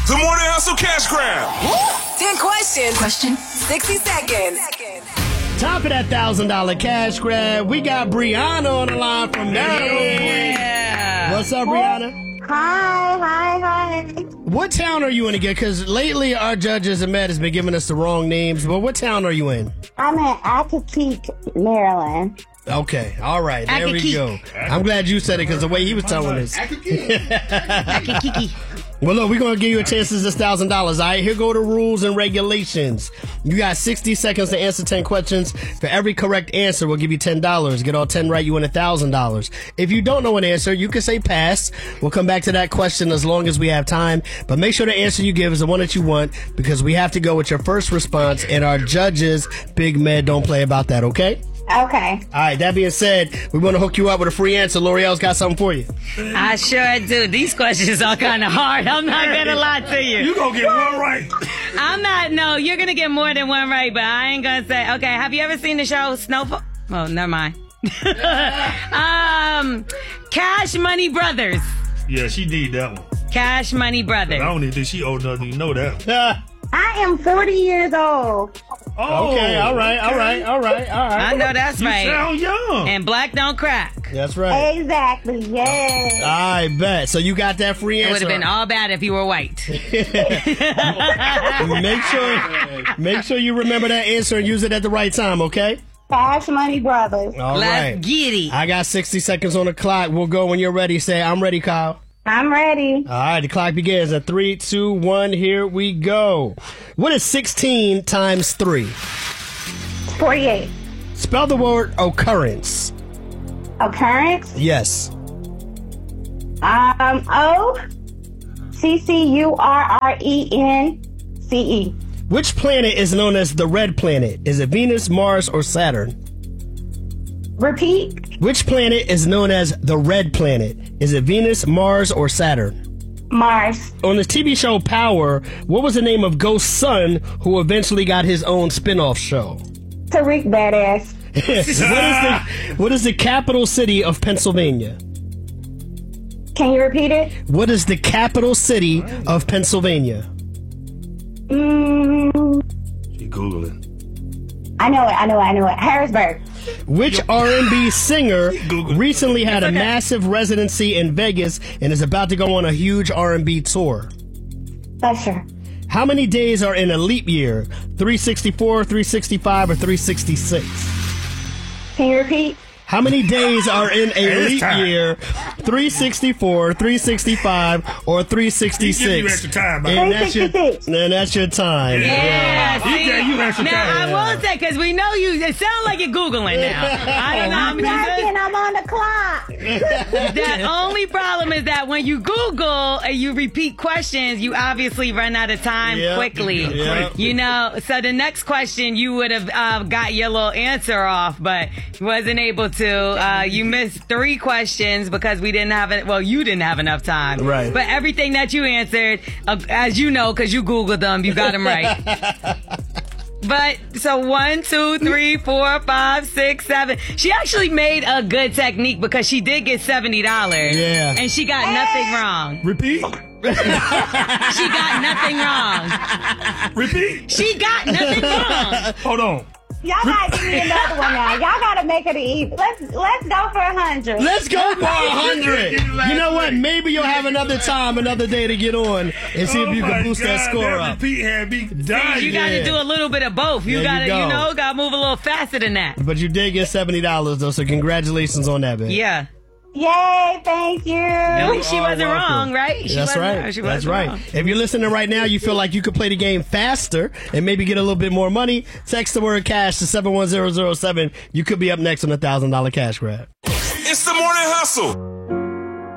The Morning Hustle Cash Grab. 10 questions. 60 seconds. Time for that $1,000 cash grab. We got Brianna on the line from Maryland. Yeah. What's up, Brianna? Hi. What town are you in again? Because lately our judges and Matt has been giving us the wrong names. But what town are you in? I'm in Accokeek, Maryland. Okay, all right, there we go. I'm glad you said it because the way he was telling us. Well, look, we're going to give you a chance at this $1,000. All right, here go the rules and regulations. You got 60 seconds to answer 10 questions. For every correct answer, we'll give you $10. Get all 10 right, you win $1,000. If you don't know an answer, you can say pass. We'll come back to that question as long as we have time. But make sure the answer you give is the one that you want because we have to go with your first response. And our judges, Big Med, don't play about that, okay? Okay. All right, that being said, we want to hook you up with a free answer. L'Oreal's got something for you. I sure do. These questions are kind of hard. I'm not going to lie to you. You gonna get one right. No, you're going to get more than one right, but I ain't going to say. Okay, have you ever seen the show Snowfall? Oh, never mind. Cash Money Brothers. Yeah, she did that one. Cash Money Brothers. I don't even think she old enough to even know that. I am 40 years old. Oh, Okay, all right. I know that's You right. sound young. And black don't crack. That's right. Exactly, yes. I bet. So you got that free It would answer. have been all bad if you were white. Make sure you remember that answer and use it at the right time, okay? Cash Money Brothers. All Let's right. get it. I got 60 seconds on the clock. We'll go when you're ready. Say, I'm ready, Kyle. I'm ready. All right, the clock begins at 3, 2, 1. Here we go. What is 16 times 3? 48. Spell the word occurrence. Occurrence. Yes. OCCURRENCE. Which planet is known as the red planet? Is it Venus, Mars, or Saturn? Repeat. Which planet is known as the red planet? Is it Venus, Mars, or Saturn? Mars. On the TV show Power, what was the name of Ghost's son who eventually got his own spin-off show? Tariq Badass. What is the capital city of Pennsylvania? Can you repeat it? What is the capital city of Pennsylvania? She Googling. I know it. Harrisburg. Which R&B singer recently had a massive residency in Vegas and is about to go on a huge R&B tour? Usher. How many days are in a leap year? 364, 365, or 366? Can you repeat? How many days are in a leap year? 364, 365, or 366? He give you extra time, man. And that's 366. that's your time. Yeah, He gave you extra now time. I will say, because we know you, it sounds like you're Googling now. I don't know how I'm many working. I'm on the clock. The only problem is that when you Google and you repeat questions, you obviously run out of time Yep. quickly. Yep. You know, so the next question you would have got your little answer off, but wasn't able to. You missed 3 questions because we didn't have it. Well, you didn't have enough time. Right. But everything that you answered, as you know, because you Googled them, you got them right. But so 1, 2, 3, 4, 5, 6, 7. She actually made a good technique because she did get $70. Yeah. And she got nothing wrong. Repeat. She got nothing wrong. Repeat. She got nothing wrong. Hold on. Y'all gotta give me another one now. Y'all gotta make it even. Let's go for 100. Let's go for 100. You know what? Maybe you'll have another time, another day to get on and see if you can boost that score up. Repeat had me dying. You got to do a little bit of both. You There you got to, go. move a little faster than that. But you did get $70 though, so congratulations on that, man. Yeah. Yay, thank you. At least she are wasn't welcome. wrong, right? She That's wasn't right. wrong. She That's wasn't right. wrong. If you're listening right now, you feel like you could play the game faster and maybe get a little bit more money, text the word cash to 71007. You could be up next on $1,000 cash grab. It's the Morning Hustle.